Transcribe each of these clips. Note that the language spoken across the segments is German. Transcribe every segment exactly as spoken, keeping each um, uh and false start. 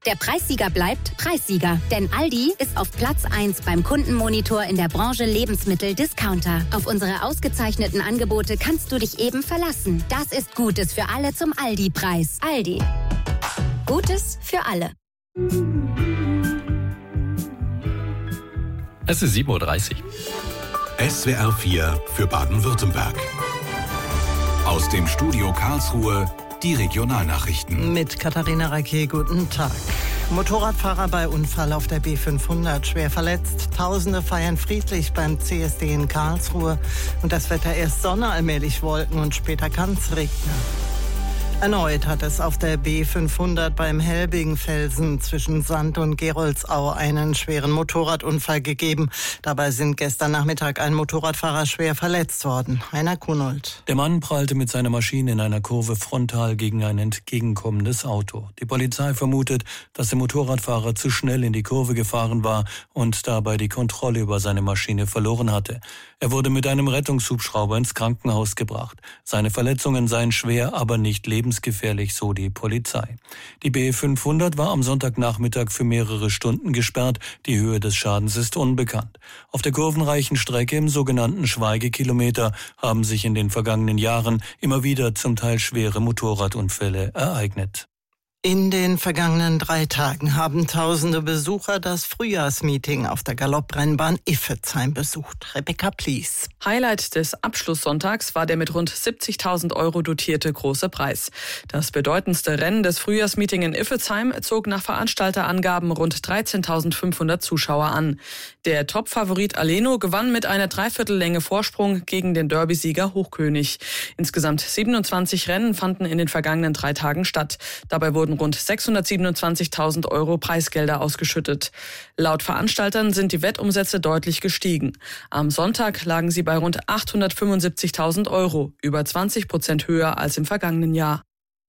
Der Preissieger bleibt Preissieger. Denn Aldi ist auf Platz eins beim Kundenmonitor in der Branche Lebensmittel-Discounter. Auf unsere ausgezeichneten Angebote kannst du dich eben verlassen. Das ist Gutes für alle zum Aldi-Preis. Aldi. Gutes für alle. Es ist sieben Uhr dreißig. S W R vier für Baden-Württemberg. Aus dem Studio Karlsruhe die Regionalnachrichten. Mit Katharina Reike, guten Tag. Motorradfahrer bei Unfall auf der B fünfhundert schwer verletzt. Tausende feiern friedlich beim C S D in Karlsruhe. Und das Wetter erst Sonne, allmählich Wolken und später kann es regnen. Erneut hat es auf der B fünfhundert beim Helbingfelsen zwischen Sand und Geroldsau einen schweren Motorradunfall gegeben. Dabei sind gestern Nachmittag ein Motorradfahrer schwer verletzt worden. Heiner Kunold. Der Mann prallte mit seiner Maschine in einer Kurve frontal gegen ein entgegenkommendes Auto. Die Polizei vermutet, dass der Motorradfahrer zu schnell in die Kurve gefahren war und dabei die Kontrolle über seine Maschine verloren hatte. Er wurde mit einem Rettungshubschrauber ins Krankenhaus gebracht. Seine Verletzungen seien schwer, aber nicht lebensgefährlich, so die Polizei. Die B fünfhundert war am Sonntagnachmittag für mehrere Stunden gesperrt. Die Höhe des Schadens ist unbekannt. Auf der kurvenreichen Strecke im sogenannten Schweigekilometer haben sich in den vergangenen Jahren immer wieder zum Teil schwere Motorradunfälle ereignet. In den vergangenen drei Tagen haben tausende Besucher das Frühjahrsmeeting auf der Galopprennbahn Iffezheim besucht. Rebecca Plies. Highlight des Abschlusssonntags war der mit rund siebzigtausend Euro dotierte Große Preis. Das bedeutendste Rennen des Frühjahrsmeeting in Iffezheim zog nach Veranstalterangaben rund dreizehntausendfünfhundert Zuschauer an. Der Top-Favorit Aleno gewann mit einer Dreiviertellänge Vorsprung gegen den Derby-Sieger Hochkönig. Insgesamt siebenundzwanzig Rennen fanden in den vergangenen drei Tagen statt. Dabei wurden rund sechshundertsiebenundzwanzigtausend Euro Preisgelder ausgeschüttet. Laut Veranstaltern sind die Wettumsätze deutlich gestiegen. Am Sonntag lagen sie bei rund achthundertfünfundsiebzigtausend Euro, über zwanzig Prozent höher als im vergangenen Jahr.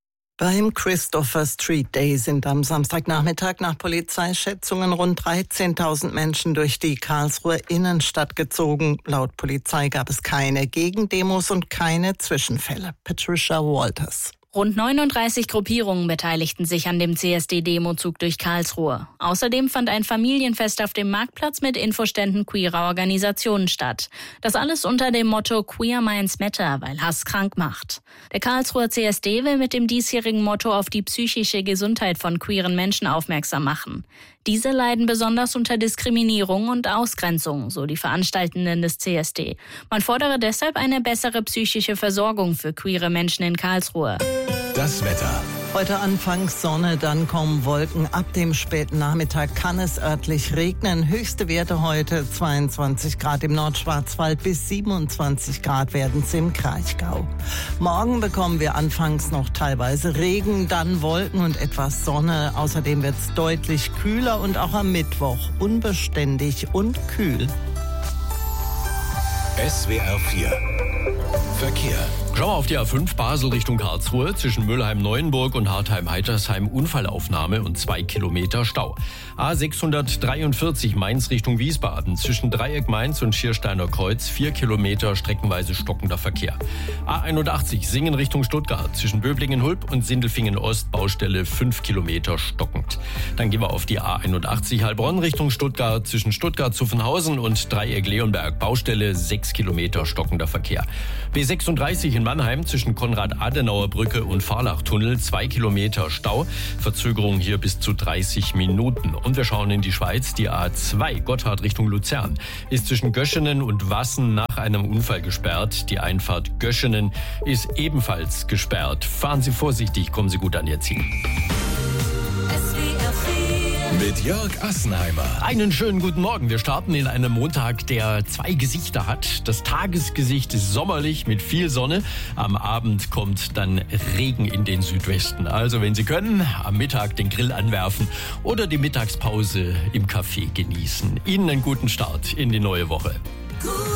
Beim Christopher Street Day sind am Samstagnachmittag nach Polizeischätzungen rund dreizehntausend Menschen durch die Karlsruher Innenstadt gezogen. Laut Polizei gab es keine Gegendemos und keine Zwischenfälle. Patricia Walters. Rund neununddreißig Gruppierungen beteiligten sich an dem C S D-Demozug durch Karlsruhe. Außerdem fand ein Familienfest auf dem Marktplatz mit Infoständen queerer Organisationen statt. Das alles unter dem Motto Queer Minds Matter, weil Hass krank macht. Der Karlsruher C S D will mit dem diesjährigen Motto auf die psychische Gesundheit von queeren Menschen aufmerksam machen. Diese leiden besonders unter Diskriminierung und Ausgrenzung, so die Veranstaltenden des C S D. Man fordere deshalb eine bessere psychische Versorgung für queere Menschen in Karlsruhe. Das Wetter. Heute anfangs Sonne, dann kommen Wolken. Ab dem späten Nachmittag kann es örtlich regnen. Höchste Werte heute zweiundzwanzig Grad im Nordschwarzwald, bis siebenundzwanzig Grad werden es im Kraichgau. Morgen bekommen wir anfangs noch teilweise Regen, dann Wolken und etwas Sonne. Außerdem wird es deutlich kühler und auch am Mittwoch unbeständig und kühl. S W R vier Verkehr. Schauen wir auf die A fünf Basel Richtung Karlsruhe. Zwischen Müllheim-Neuenburg und Hartheim-Heitersheim Unfallaufnahme und zwei Kilometer Stau. A sechshundertdreiundvierzig Mainz Richtung Wiesbaden. Zwischen Dreieck Mainz und Schiersteiner Kreuz vier Kilometer streckenweise stockender Verkehr. A einundachtzig Singen Richtung Stuttgart. Zwischen Böblingen-Hulb und Sindelfingen-Ost Baustelle fünf Kilometer stockend. Dann gehen wir auf die A einundachtzig Heilbronn Richtung Stuttgart. Zwischen Stuttgart-Zuffenhausen und Dreieck-Leonberg Baustelle sechs Kilometer stockender Verkehr. B sechsunddreißig in Mannheim zwischen Konrad-Adenauer-Brücke und Fahrlachtunnel zwei Kilometer Stau. Verzögerung hier bis zu dreißig Minuten. Und wir schauen in die Schweiz. Die A zwei Gotthard Richtung Luzern ist zwischen Göschenen und Wassen nach einem Unfall gesperrt. Die Einfahrt Göschenen ist ebenfalls gesperrt. Fahren Sie vorsichtig, kommen Sie gut an Ihr Ziel. Mit Jörg Assenheimer. Einen schönen guten Morgen. Wir starten in einem Montag, der zwei Gesichter hat. Das Tagesgesicht ist sommerlich mit viel Sonne. Am Abend kommt dann Regen in den Südwesten. Also wenn Sie können, am Mittag den Grill anwerfen oder die Mittagspause im Café genießen. Ihnen einen guten Start in die neue Woche.